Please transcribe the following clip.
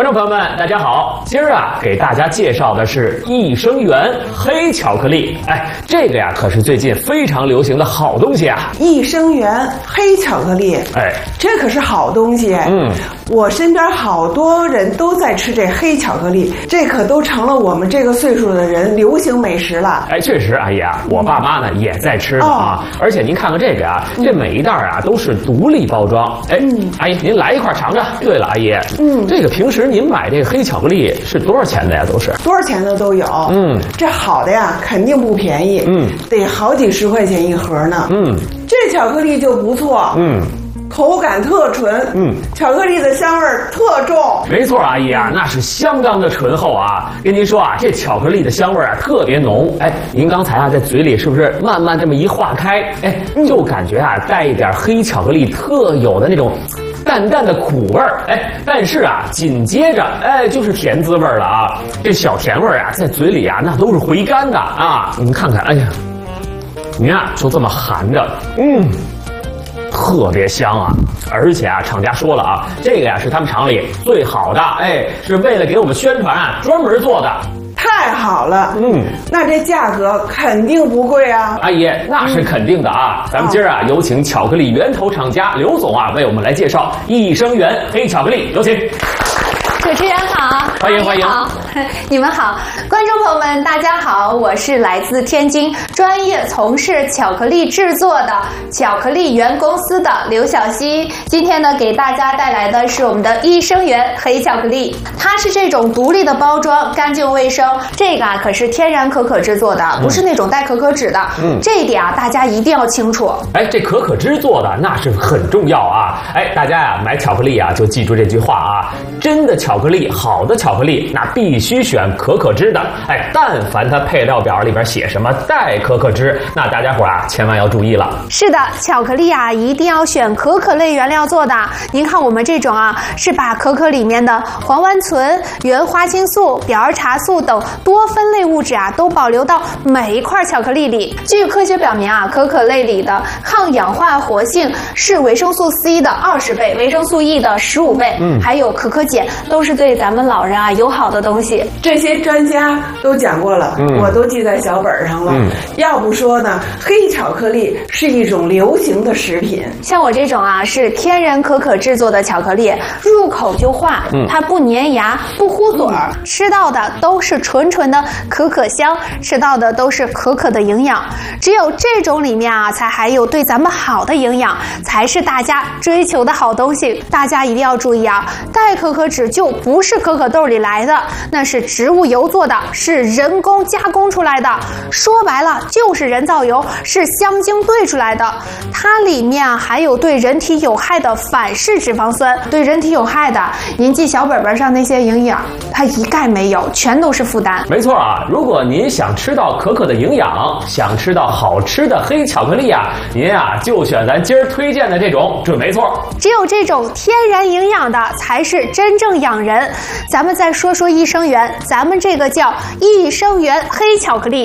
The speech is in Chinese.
观众朋友们，大家好！今儿啊，给大家介绍的是益生元黑巧克力。哎，这个呀，可是最近非常流行的好东西啊！ 益生元黑巧克力， 哎， 这可是好东西。我身边好多人都在吃这黑巧克力，这可都成了我们这个岁数的人流行美食了。 哎，确实，阿姨啊，我爸妈呢也在吃啊。而且您看看这个啊，这每一袋啊都是独立包装。哎，阿姨您来一块尝尝。对了，阿姨，这个平时您买这个黑巧克力是多少钱的呀？都是多少钱的都有。这好的呀，肯定不便宜。得好几十块钱一盒呢。这巧克力就不错。口感特纯，巧克力的香味特重。 没错，阿姨啊，那是相当的醇厚啊。跟您说啊，这巧克力的香味啊特别浓。哎，您刚才啊在嘴里是不是慢慢这么一化开，哎，就感觉啊带一点黑巧克力特有的那种淡淡的苦味儿。哎，但是啊紧接着哎就是甜滋味了啊。这小甜味啊在嘴里啊那都是回甘的啊。您看看，哎呀，您啊就这么含着，特别香啊！而且啊，厂家说了啊，这个呀是他们厂里最好的，哎，是为了给我们宣传啊专门做的。 太好了，那这价格肯定不贵啊！ 阿姨，那是肯定的啊！咱们今儿啊，有请巧克力源头厂家刘总啊，为我们来介绍益生元黑巧克力，有请。 主持人好， 欢迎欢迎， 好，你们好，观众朋友们大家好，我是来自天津专业从事巧克力制作的巧克力源公司的刘晓溪。今天呢，给大家带来的是我们的益生元黑巧克力，它是这种独立的包装，干净卫生。这个啊可是天然可可制作的，不是那种带可可脂的。这一点啊大家一定要清楚。 哎，这可可脂做的那是很重要啊！哎，大家呀买巧克力啊就记住这句话啊，真的巧克力，好的巧克力，那必须选可可脂的。哎，但凡它配料表里边写什么带可可脂，那大家伙啊千万要注意了。 是的，巧克力啊一定要选可可类原料做的。您看我们这种啊，是把可可里面的黄烷醇、原花青素、表儿茶素等多酚类物质啊，都保留到每一块巧克力里。据科学表明啊，可可类里的抗氧化活性是维生素 C 的20倍，维生素 E 的15倍，还有可可碱，都是对咱们老人啊友好的东西。 这些专家都讲过了，我都记在小本上了。要不说呢，黑巧克力是一种流行的食品。 像我这种啊是天然可可制作的巧克力，入口就化，它不粘牙，不糊嘴儿，吃到的都是纯纯的可可香，吃到的都是可可的营养。只有这种里面啊，才含有对咱们好的营养，才是大家追求的好东西。大家一定要注意啊，带可可脂就不是可可豆里来的，那是植物油做的，是人工加工出来的。说白了就是人造油，是香精兑出来的。它里面啊含有对人体有害的反式脂肪酸，对人体有害的，您记小本本上那些营养，它一概没有，全都是负担。 没错啊，如果您想吃到可可的营养，想吃到好吃的黑巧克力啊，您啊就选咱今儿推荐的这种，准没错。 只有这种天然营养的才是真正养人。咱们再说说益生元，咱们这个叫益生元黑巧克力。